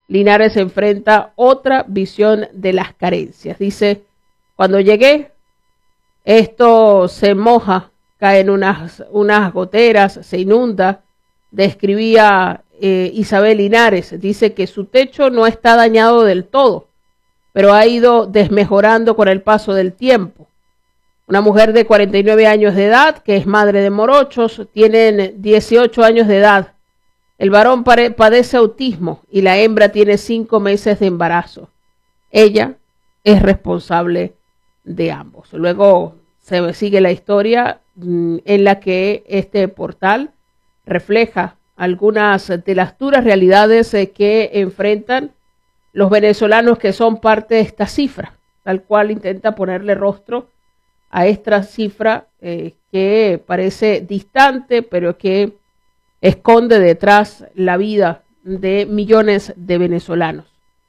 Linares enfrenta otra visión de las carencias. Dice, cuando llegué, esto se moja, caen unas goteras, se inunda. Describía Isabel Linares, dice que su techo no está dañado del todo, pero ha ido desmejorando con el paso del tiempo. Una mujer de 49 años de edad, que es madre de morochos, tienen 18 años de edad. El varón padece autismo y la hembra tiene 5 meses de embarazo. Ella es responsable de ambos. Luego se sigue la historia en la que este portal refleja algunas de las duras realidades que enfrentan los venezolanos que son parte de esta cifra, tal cual intenta ponerle rostro a esta cifra que parece distante, pero que esconde detrás la vida de millones de venezolanos.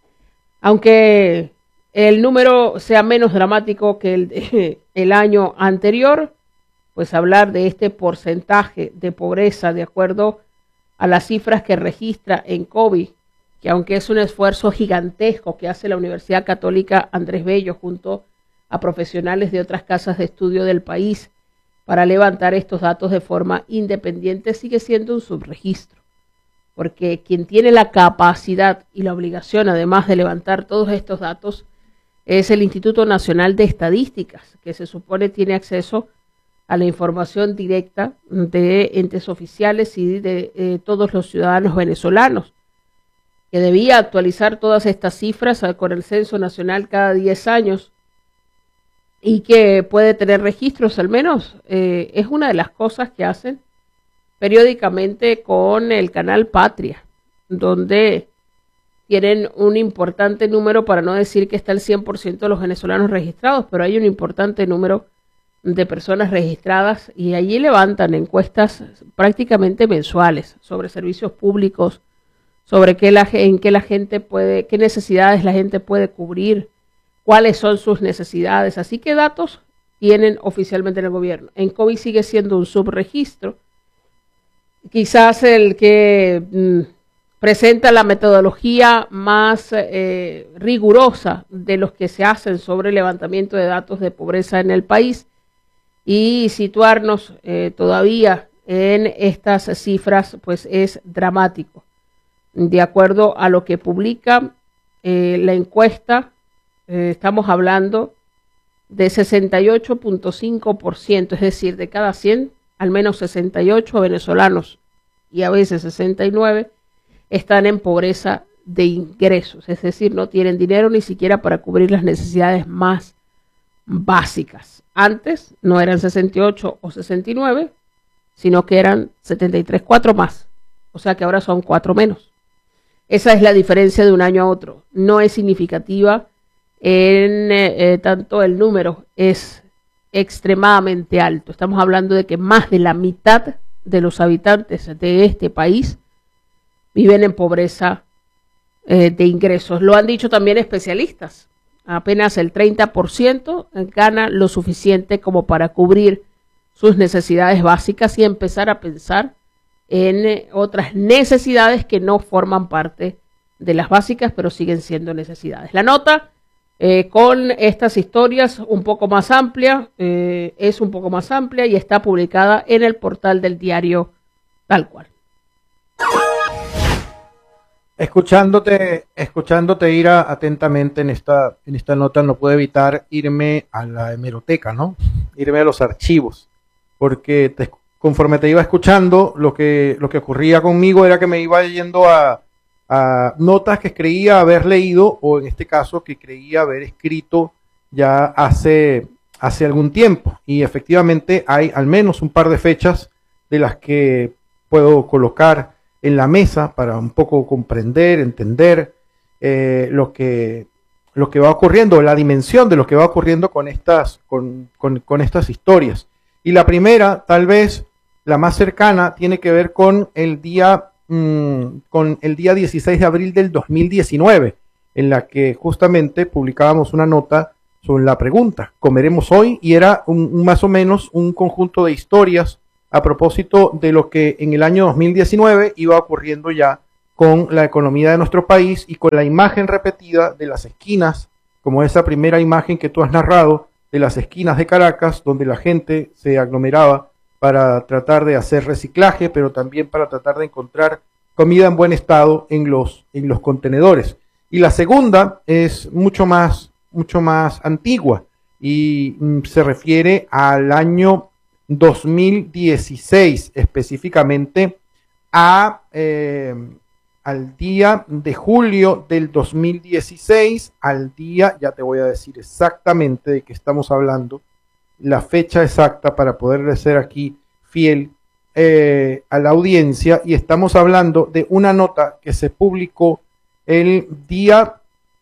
Aunque el número sea menos dramático que el año anterior, pues hablar de este porcentaje de pobreza de acuerdo a las cifras que registra en COVID, que aunque es un esfuerzo gigantesco que hace la Universidad Católica Andrés Bello junto a profesionales de otras casas de estudio del país para levantar estos datos de forma independiente, sigue siendo un subregistro, porque quien tiene la capacidad y la obligación, además de levantar todos estos datos, es el Instituto Nacional de Estadísticas, que se supone tiene acceso a la información directa de entes oficiales y de todos los ciudadanos venezolanos, que debía actualizar todas estas cifras con el Censo Nacional cada 10 años y que puede tener registros, al menos es una de las cosas que hacen periódicamente con el canal Patria, donde tienen un importante número, para no decir que está el 100% de los venezolanos registrados, pero hay un importante número de personas registradas y allí levantan encuestas prácticamente mensuales sobre servicios públicos, sobre qué necesidades la gente puede cubrir, cuáles son sus necesidades. Así que datos tienen oficialmente en el gobierno. En COVID sigue siendo un subregistro, quizás el que presenta la metodología más rigurosa de los que se hacen sobre el levantamiento de datos de pobreza en el país, y situarnos todavía en estas cifras pues es dramático. De acuerdo a lo que publica la encuesta, estamos hablando de 68.5%, es decir, de cada 100, al menos 68 venezolanos y a veces 69 están en pobreza de ingresos, es decir, no tienen dinero ni siquiera para cubrir las necesidades más básicas. Antes no eran 68 o 69, sino que eran 73, 4 más, o sea que ahora son 4 menos. Esa es la diferencia de un año a otro. No es significativa en tanto el número es extremadamente alto. Estamos hablando de que más de la mitad de los habitantes de este país viven en pobreza de ingresos. Lo han dicho también especialistas. Apenas el 30% gana lo suficiente como para cubrir sus necesidades básicas y empezar a pensar en otras necesidades que no forman parte de las básicas, pero siguen siendo necesidades. La nota con estas historias un poco más amplia, es un poco más amplia y está publicada en el portal del diario Tal Cual. Escuchándote ir atentamente en esta nota, no puedo evitar irme a la hemeroteca, ¿no? Irme a los archivos, porque conforme te iba escuchando, lo que ocurría conmigo era que me iba yendo a notas que creía haber leído, o en este caso que creía haber escrito ya hace algún tiempo, y efectivamente hay al menos un par de fechas de las que puedo colocar en la mesa para un poco comprender, entender lo que va ocurriendo, la dimensión de lo que va ocurriendo con estas historias. Y la primera, tal vez la más cercana, tiene que ver con el día 16 de abril del 2019, en la que justamente publicábamos una nota sobre la pregunta, ¿comeremos hoy? Y era más o menos un conjunto de historias a propósito de lo que en el año 2019 iba ocurriendo ya con la economía de nuestro país y con la imagen repetida de las esquinas, como esa primera imagen que tú has narrado, de las esquinas de Caracas, donde la gente se aglomeraba para tratar de hacer reciclaje, pero también para tratar de encontrar comida en buen estado en los contenedores. Y la segunda es mucho más antigua y se refiere al año 2016, específicamente al día de julio del 2016, al día, ya te voy a decir exactamente de qué estamos hablando, la fecha exacta para poder ser aquí fiel a la audiencia, y estamos hablando de una nota que se publicó el día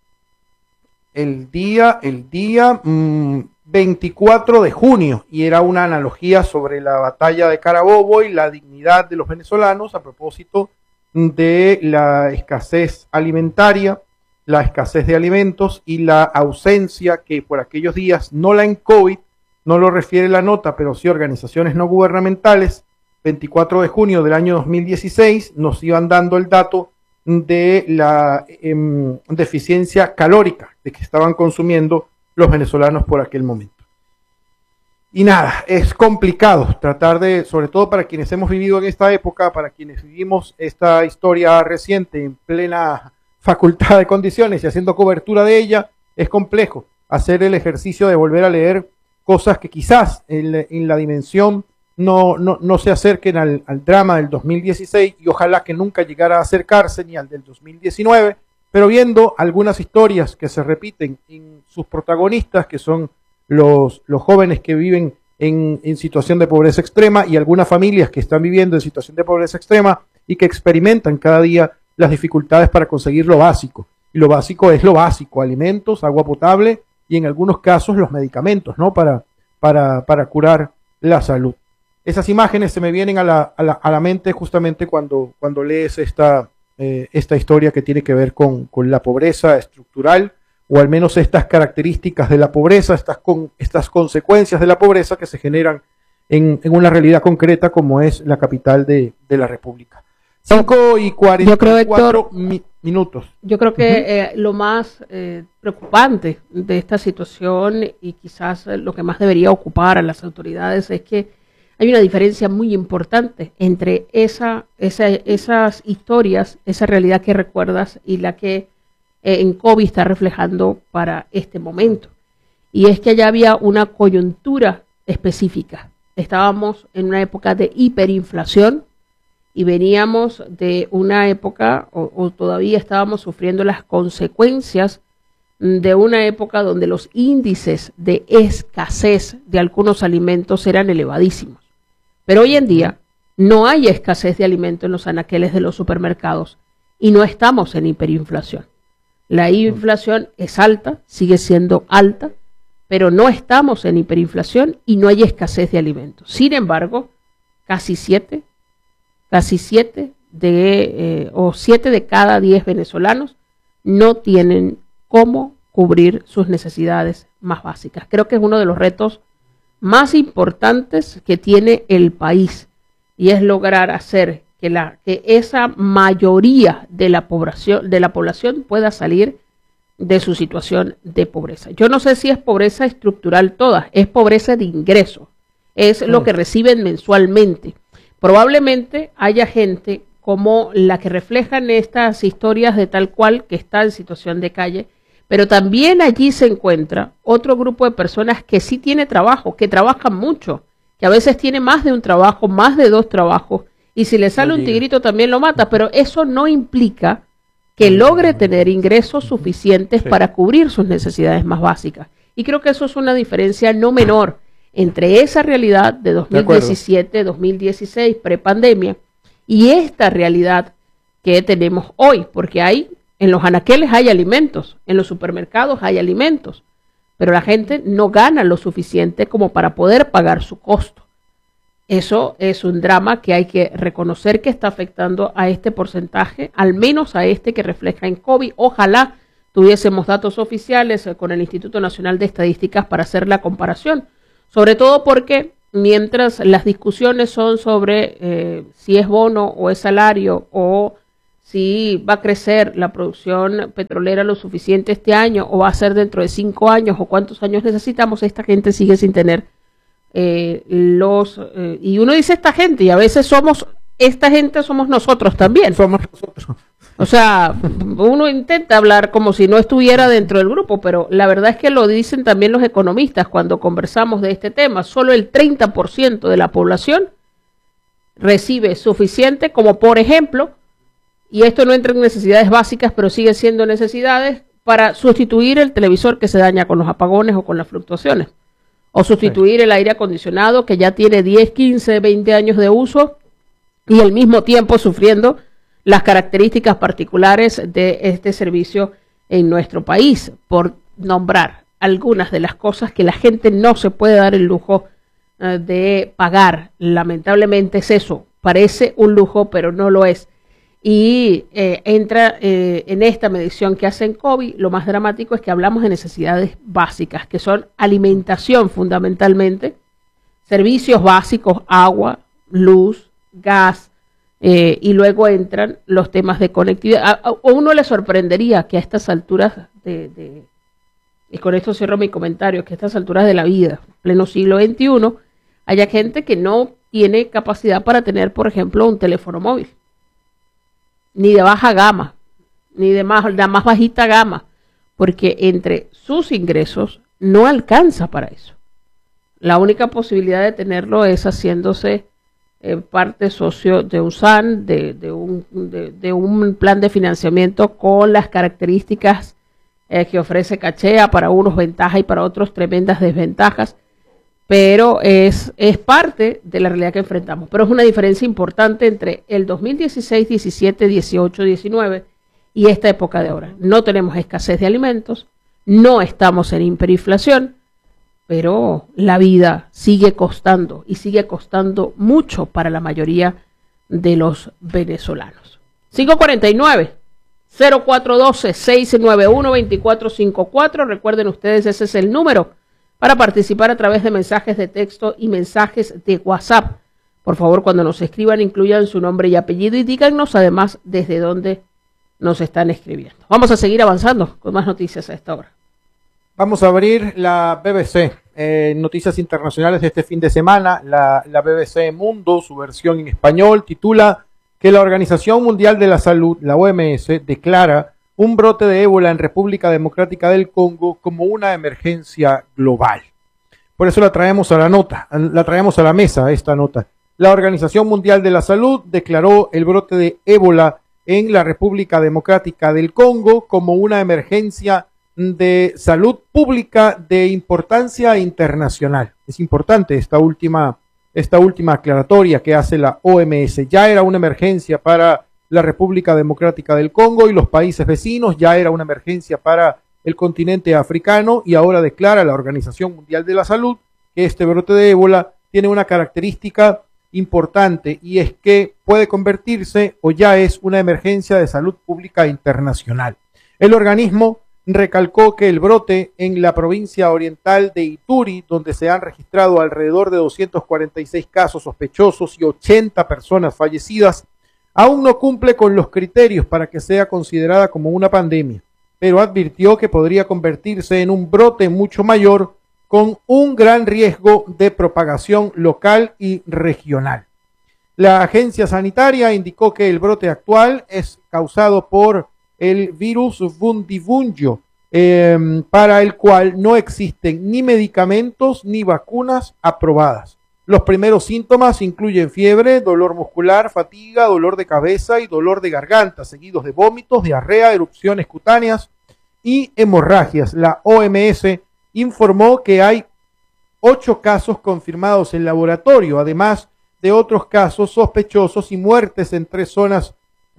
24 de junio, y era una analogía sobre la batalla de Carabobo y la dignidad de los venezolanos a propósito de la escasez alimentaria, la escasez de alimentos y la ausencia que por aquellos días, no la en COVID, no lo refiere la nota, pero sí organizaciones no gubernamentales, 24 de junio del año 2016, nos iban dando el dato de la deficiencia calórica de que estaban consumiendo los venezolanos por aquel momento. Y nada, es complicado tratar de, sobre todo para quienes hemos vivido en esta época, para quienes vivimos esta historia reciente en plena facultad de condiciones y haciendo cobertura de ella, es complejo hacer el ejercicio de volver a leer cosas que quizás en la dimensión no se acerquen al drama del 2016 y ojalá que nunca llegara a acercarse ni al del 2019, pero viendo algunas historias que se repiten en sus protagonistas, que son los jóvenes que viven en situación de pobreza extrema y algunas familias que están viviendo en situación de pobreza extrema y que experimentan cada día las dificultades para conseguir lo básico. Y lo básico es lo básico: alimentos, agua potable y en algunos casos los medicamentos, ¿no? Para curar la salud. Esas imágenes se me vienen a la mente justamente cuando lees esta historia que tiene que ver con la pobreza estructural, o al menos estas características de la pobreza, estas consecuencias de la pobreza que se generan en una realidad concreta como es la capital de la República. 5:44 minutos. Yo creo que lo más preocupante de esta situación, y quizás lo que más debería ocupar a las autoridades, es que hay una diferencia muy importante entre esas historias, esa realidad que recuerdas y la que en COVID está reflejando para este momento. Y es que allá había una coyuntura específica. Estábamos en una época de hiperinflación y veníamos de una época, o todavía estábamos sufriendo las consecuencias de una época donde los índices de escasez de algunos alimentos eran elevadísimos. Pero hoy en día no hay escasez de alimentos en los anaqueles de los supermercados y no estamos en hiperinflación. La inflación es alta, sigue siendo alta, pero no estamos en hiperinflación y no hay escasez de alimentos. Sin embargo, casi 7 de cada 10 venezolanos no tienen cómo cubrir sus necesidades más básicas. Creo que es uno de los retos más importantes que tiene el país, y es lograr hacer que esa mayoría de la población pueda salir de su situación de pobreza. Yo no sé si es pobreza estructural toda, es pobreza de ingreso, es lo que reciben mensualmente. Probablemente haya gente como la que reflejan estas historias de tal cual que está en situación de calle, pero también allí se encuentra otro grupo de personas que sí tiene trabajo, que trabajan mucho, que a veces tiene más de un trabajo, más de 2 trabajos, y si le sale un tigrito también lo mata, pero eso no implica que logre tener ingresos suficientes para cubrir sus necesidades más básicas. Y creo que eso es una diferencia no menor entre esa realidad de 2017, 2016, prepandemia, y esta realidad que tenemos hoy, porque en los anaqueles hay alimentos, en los supermercados hay alimentos, pero la gente no gana lo suficiente como para poder pagar su costo. Eso es un drama que hay que reconocer que está afectando a este porcentaje, al menos a este que refleja en COVID. Ojalá tuviésemos datos oficiales con el Instituto Nacional de Estadísticas para hacer la comparación, sobre todo porque mientras las discusiones son sobre si es bono o es salario o si va a crecer la producción petrolera lo suficiente este año o va a ser dentro de 5 años o cuántos años necesitamos, esta gente sigue sin tener y uno dice esta gente y a veces esta gente somos nosotros también. Somos nosotros. O sea, uno intenta hablar como si no estuviera dentro del grupo, pero la verdad es que lo dicen también los economistas cuando conversamos de este tema. Solo el 30% de la población recibe suficiente, como por ejemplo, y esto no entra en necesidades básicas, pero sigue siendo necesidades para sustituir el televisor que se daña con los apagones o con las fluctuaciones, o sustituir el aire acondicionado que ya tiene 10, 15, 20 años de uso y al mismo tiempo sufriendo las características particulares de este servicio en nuestro país, por nombrar algunas de las cosas que la gente no se puede dar el lujo de pagar. Lamentablemente es eso, parece un lujo, pero no lo es. Y entra en esta medición que hacen COVID, lo más dramático es que hablamos de necesidades básicas, que son alimentación fundamentalmente, servicios básicos, agua, luz, gas, y luego entran los temas de conectividad. A uno le sorprendería que a estas alturas y con esto cierro mi comentario, que a estas alturas de la vida, pleno siglo XXI, haya gente que no tiene capacidad para tener, por ejemplo, un teléfono móvil, ni de baja gama, ni de la más bajita gama, porque entre sus ingresos no alcanza para eso. La única posibilidad de tenerlo es haciéndose parte socio de un SAN, de un plan de financiamiento con las características que ofrece Cachea, para unos ventajas y para otros tremendas desventajas, pero es parte de la realidad que enfrentamos. Pero es una diferencia importante entre el 2016, 17, 18, 19 y esta época de ahora. No tenemos escasez de alimentos, no estamos en hiperinflación, pero la vida sigue costando y sigue costando mucho para la mayoría de los venezolanos. 549 0412 691 2454. Recuerden ustedes, ese es el número para participar a través de mensajes de texto y mensajes de WhatsApp. Por favor, cuando nos escriban, incluyan su nombre y apellido y díganos además desde dónde nos están escribiendo. Vamos a seguir avanzando con más noticias a esta hora. Vamos a abrir la BBC, noticias internacionales de este fin de semana. La BBC Mundo, su versión en español, titula que la Organización Mundial de la Salud, la OMS, declara un brote de ébola en República Democrática del Congo como una emergencia global. Por eso la traemos a la mesa, esta nota. La Organización Mundial de la Salud declaró el brote de ébola en la República Democrática del Congo como una emergencia de salud pública de importancia internacional. Es importante esta última aclaratoria que hace la OMS. Ya era una emergencia para la República Democrática del Congo y los países vecinos, ya era una emergencia para el continente africano, y ahora declara la Organización Mundial de la Salud que este brote de ébola tiene una característica importante, y es que puede convertirse o ya es una emergencia de salud pública internacional. El organismo recalcó que el brote en la provincia oriental de Ituri, donde se han registrado alrededor de 246 casos sospechosos y 80 personas fallecidas, aún no cumple con los criterios para que sea considerada como una pandemia, pero advirtió que podría convertirse en un brote mucho mayor, con un gran riesgo de propagación local y regional. La agencia sanitaria indicó que el brote actual es causado por el virus Bundibugyo, para el cual no existen ni medicamentos ni vacunas aprobadas. Los primeros síntomas incluyen fiebre, dolor muscular, fatiga, dolor de cabeza y dolor de garganta, seguidos de vómitos, diarrea, erupciones cutáneas y hemorragias. La OMS informó que hay 8 casos confirmados en laboratorio, además de otros casos sospechosos y muertes en 3 zonas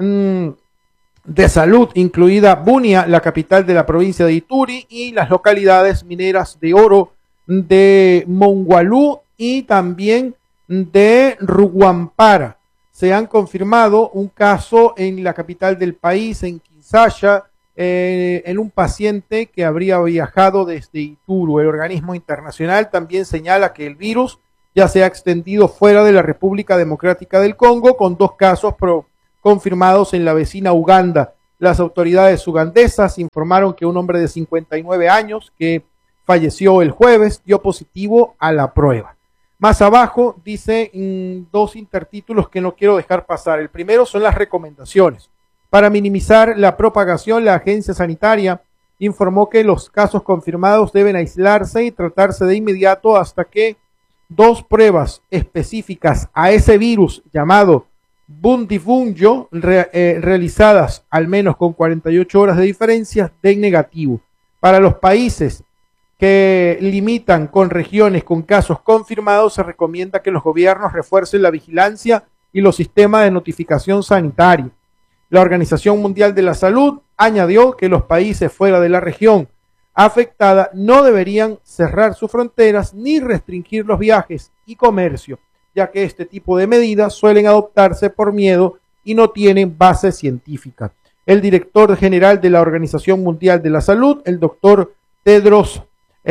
de salud, incluida Bunia, la capital de la provincia de Ituri, y las localidades mineras de oro de Mongualú y también de Ruguampara. Se han confirmado un caso en la capital del país, en Kinshasa, en un paciente que habría viajado desde Ituru. El organismo internacional también señala que el virus ya se ha extendido fuera de la República Democrática del Congo, con 2 casos confirmados en la vecina Uganda. Las autoridades ugandesas informaron que un hombre de 59 años que falleció el jueves dio positivo a la prueba. Más abajo dice dos intertítulos que no quiero dejar pasar. El primero son las recomendaciones. Para minimizar la propagación, la agencia sanitaria informó que los casos confirmados deben aislarse y tratarse de inmediato hasta que 2 pruebas específicas a ese virus llamado Bundibugyo, realizadas al menos con 48 horas de diferencia, den negativo. Para los países que limitan con regiones con casos confirmados, se recomienda que los gobiernos refuercen la vigilancia y los sistemas de notificación sanitaria. La Organización Mundial de la Salud añadió que los países fuera de la región afectada no deberían cerrar sus fronteras ni restringir los viajes y comercio, ya que este tipo de medidas suelen adoptarse por miedo y no tienen base científica. El director general de la Organización Mundial de la Salud, el doctor Tedros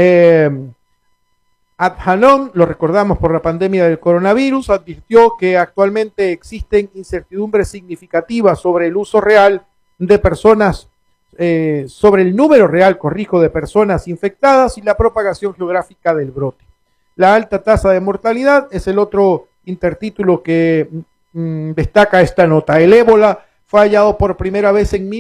Adhanom, lo recordamos por la pandemia del coronavirus, advirtió que actualmente existen incertidumbres significativas sobre el uso real de personas, sobre el número real, de personas infectadas y la propagación geográfica del brote. La alta tasa de mortalidad es el otro intertítulo que destaca esta nota. El ébola fue hallado por primera vez en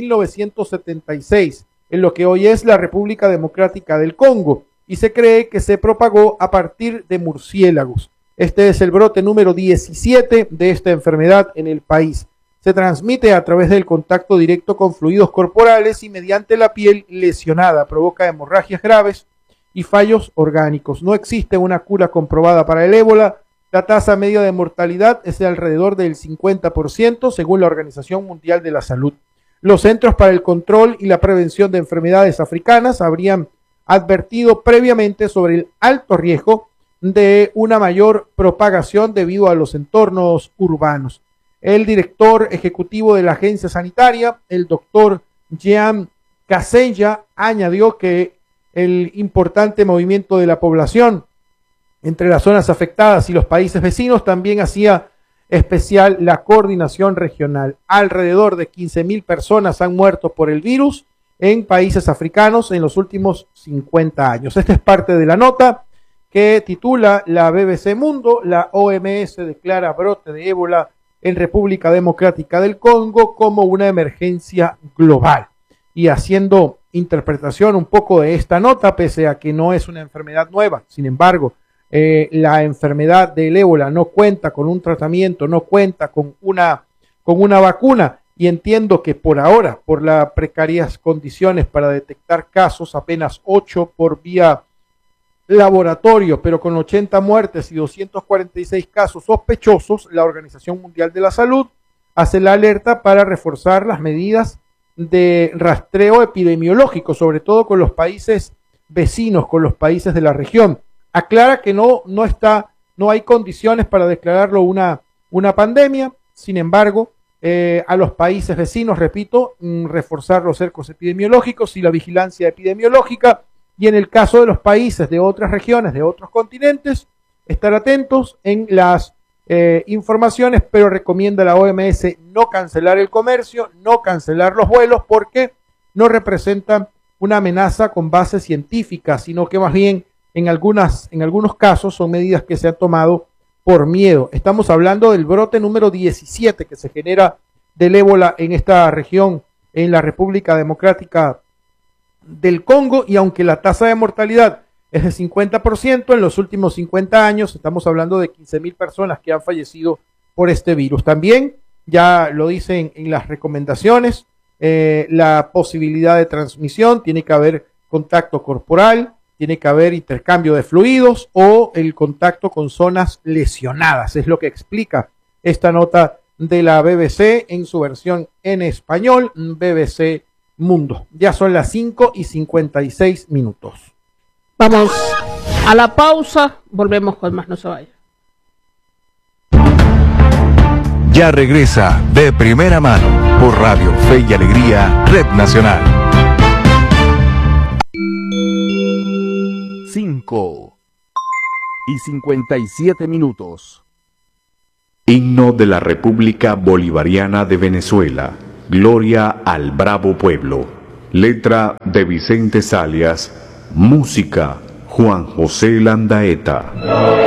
1976, en lo que hoy es la República Democrática del Congo, y se cree que se propagó a partir de murciélagos. Este es el brote número 17 de esta enfermedad en el país. Se transmite a través del contacto directo con fluidos corporales y mediante la piel lesionada. Provoca hemorragias graves y fallos orgánicos. No existe una cura comprobada para el ébola. La tasa media de mortalidad es de alrededor del 50%, según la Organización Mundial de la Salud. Los Centros para el Control y la Prevención de Enfermedades Africanas habrían advertido previamente sobre el alto riesgo de una mayor propagación debido a los entornos urbanos. El director ejecutivo de la agencia sanitaria, el doctor Jean Casella, añadió que el importante movimiento de la población entre las zonas afectadas y los países vecinos también hacía especial la coordinación regional. Alrededor de 15.000 personas han muerto por el virus en países africanos en los últimos 50 años. Esta es parte de la nota que titula la BBC Mundo. La OMS declara brote de ébola en República Democrática del Congo como una emergencia global. Y haciendo interpretación un poco de esta nota, pese a que no es una enfermedad nueva, sin embargo, la enfermedad del ébola no cuenta con un tratamiento, no cuenta con una vacuna, y entiendo que por ahora, por las precarias condiciones para detectar casos, apenas 8 por vía laboratorio, pero con 80 muertes y 246 casos sospechosos, la Organización Mundial de la Salud hace la alerta para reforzar las medidas de rastreo epidemiológico, sobre todo con los países vecinos, con los países de la región. Aclara que no hay condiciones para declararlo una pandemia, sin embargo, a los países vecinos, repito, reforzar los cercos epidemiológicos y la vigilancia epidemiológica, y en el caso de los países de otras regiones, de otros continentes, estar atentos en las informaciones, pero recomienda la OMS no cancelar el comercio, no cancelar los vuelos, porque no representan una amenaza con base científica, sino que más bien en algunos casos son medidas que se han tomado por miedo. Estamos hablando del brote número 17 que se genera del ébola en esta región, en la República Democrática del Congo, y aunque la tasa de mortalidad es de 50%, en los últimos 50 años estamos hablando de 15.000 personas que han fallecido por este virus. También, ya lo dicen en las recomendaciones, la posibilidad de transmisión, tiene que haber contacto corporal, tiene que haber intercambio de fluidos o el contacto con zonas lesionadas. Es lo que explica esta nota de la BBC en su versión en español, BBC Mundo. Ya son las 5:56. Vamos a la pausa, volvemos con más, no se vaya. Ya regresa De Primera Mano por Radio Fe y Alegría, Red Nacional. 5:57. Himno de la República Bolivariana de Venezuela. Gloria al bravo pueblo. Letra de Vicente Salias. Música Juan José Landaeta.